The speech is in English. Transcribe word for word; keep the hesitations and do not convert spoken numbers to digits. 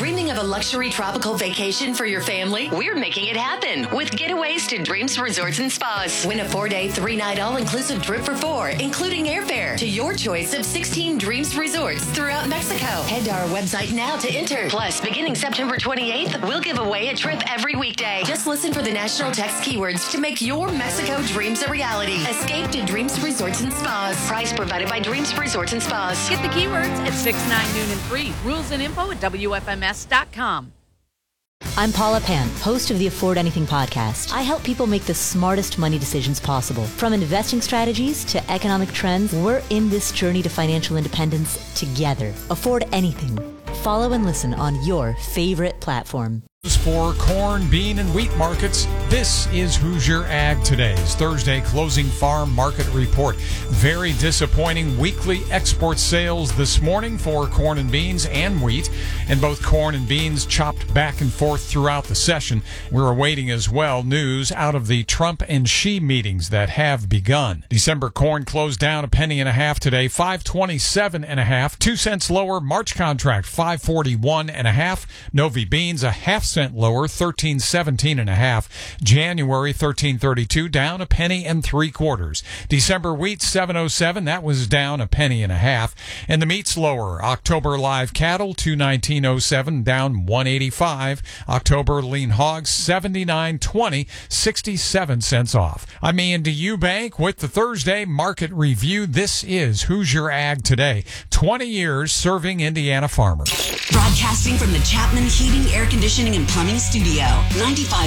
Dreaming of a luxury tropical vacation for your family? We're making it happen with getaways to Dreams Resorts and Spas. Win a four-day, three-night all-inclusive trip for four, including airfare to your choice of sixteen Dreams Resorts throughout Mexico. Head to our website now to enter. Plus, beginning September twenty-eighth, we'll give away a trip every weekday. Just listen for the national text keywords to make your Mexico dreams a reality. Escape to Dreams Resorts and Spas. Price provided by Dreams Resorts and Spas. Get the keywords at six, nine, noon, and three. Rules and info at W F M S dot com. I'm Paula Pan, host of the Afford Anything podcast. I help people make the smartest money decisions possible. From investing strategies to economic trends, we're in this journey to financial independence together. Afford Anything. Follow and listen on your favorite platform. For corn, bean, and wheat markets, this is Hoosier Ag Today's Thursday closing farm market report. Very disappointing weekly export sales this morning for corn and beans and wheat, and both corn and beans chopped back and forth throughout the session. We're awaiting as well news out of the Trump and Xi meetings that have begun. December corn closed down a penny and a half today, five twenty-seven and a half, two cents lower. March contract five forty-one and a half. Novi beans a half cent lower, thirteen seventeen and a half. January thirteen thirty-two, down a penny and three quarters. December wheat seven oh seven, that was down a penny and a half. And the meat's lower. October live cattle two nineteen oh seven, down one eighty-five. October lean hogs seventy-nine twenty, sixty-seven cents off. I'm Ian D. Eubank with the Thursday Market Review. This is Hoosier Ag Today. twenty years serving Indiana farmers. Broadcasting from the Chapman Heating, Air Conditioning, and Plumbing Studio, ninety-five